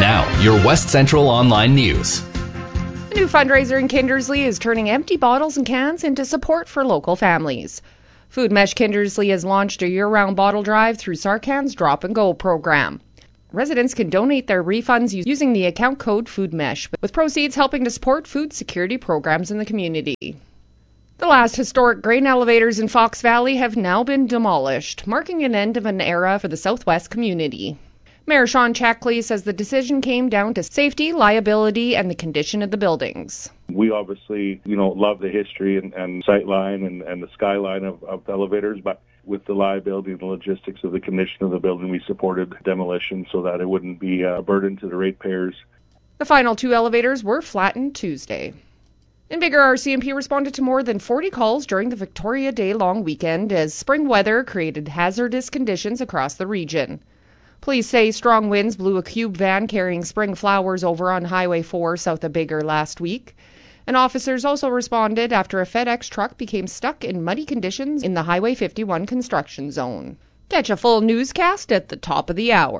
Now, your West Central Online News. A new fundraiser in Kindersley is turning empty bottles and cans into support for local families. Food Mesh Kindersley has launched a year-round bottle drive through Sarkan's Drop and Go program. Residents can donate their refunds using the account code FoodMesh, with proceeds helping to support food security programs in the community. The last historic grain elevators in Fox Valley have now been demolished, marking an end of an era for the Southwest community. Mayor Sean Chackley says the decision came down to safety, liability, and the condition of the buildings. We obviously, love the history and sightline and the skyline of elevators, but with the liability and the logistics of the condition of the building, we supported demolition so that it wouldn't be a burden to the ratepayers. The final 2 elevators were flattened Tuesday. In Biggar, RCMP responded to more than 40 calls during the Victoria Day long weekend as spring weather created hazardous conditions across the region. Police say strong winds blew a cube van carrying spring flowers over on Highway 4 south of Biggar last week. And officers also responded after a FedEx truck became stuck in muddy conditions in the Highway 51 construction zone. Catch a full newscast at the top of the hour.